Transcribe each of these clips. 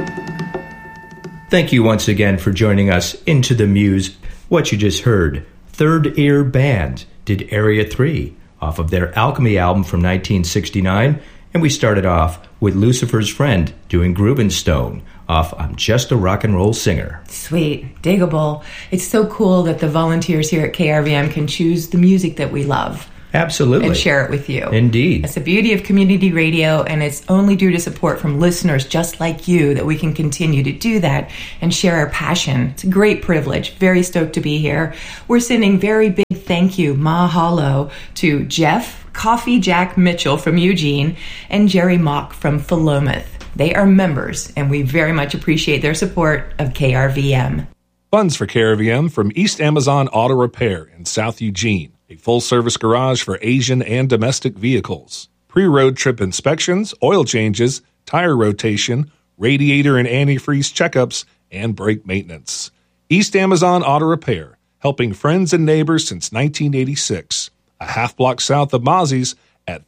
Thank you once again for joining us into the Muse. What you just heard, Third Ear Band did Area 3 off of their Alchemy album from 1969, and we started off with Lucifer's Friend doing Groovin' Stone off I'm Just a Rock and Roll Singer. Sweet, diggable. It's so cool that the volunteers here at KRVM can choose the music that we love. Absolutely. And share it with you. Indeed. It's the beauty of community radio, and it's only due to support from listeners just like you that we can continue to do that and share our passion. It's a great privilege. Very stoked to be here. We're sending very big thank you, mahalo, to Jeff Coffee Jack Mitchell from Eugene and Jerry Mock from Philomath. They are members, and we very much appreciate their support of KRVM. Funds for KRVM from East Amazon Auto Repair in South Eugene, a full-service garage for Asian and domestic vehicles. Pre-road trip inspections, oil changes, tire rotation, radiator and antifreeze checkups, and brake maintenance. East Amazon Auto Repair, helping friends and neighbors since 1986. A half-block south of Mozzie's at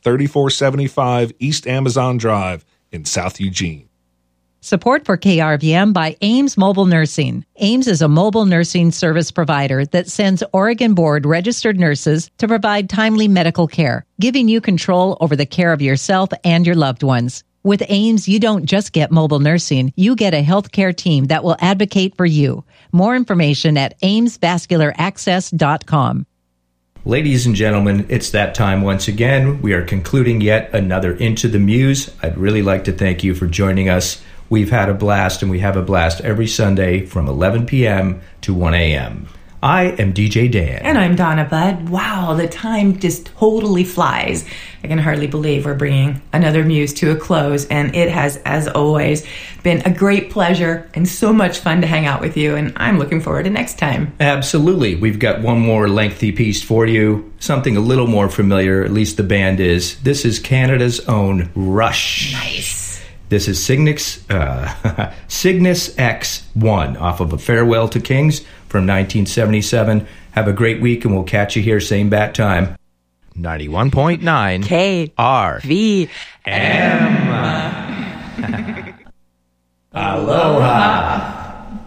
3475 East Amazon Drive in South Eugene. Support for KRVM by Ames Mobile Nursing. Ames is a mobile nursing service provider that sends Oregon Board registered nurses to provide timely medical care, giving you control over the care of yourself and your loved ones. With Ames, you don't just get mobile nursing, you get a healthcare team that will advocate for you. More information at amesvascularaccess.com. Ladies and gentlemen, it's that time once again. We are concluding yet another Into the Muse. I'd really like to thank you for joining us. We've had a blast, and we have a blast every Sunday from 11 p.m. to 1 a.m. I am DJ Dan. And I'm Donna Budd. Wow, the time just totally flies. I can hardly believe we're bringing another Muse to a close, and it has, as always, been a great pleasure and so much fun to hang out with you, and I'm looking forward to next time. Absolutely. We've got one more lengthy piece for you, something a little more familiar, at least the band is. This is Canada's own Rush. Nice. This is Cygnus X1 off of A Farewell to Kings from 1977. Have a great week, and we'll catch you here same bat time. 91.9 KRVM. Aloha.